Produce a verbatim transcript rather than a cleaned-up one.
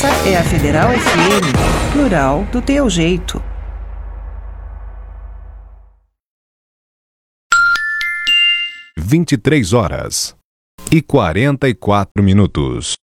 Essa é a Federal F M, plural do teu jeito. vinte e três horas e quarenta e quatro minutos.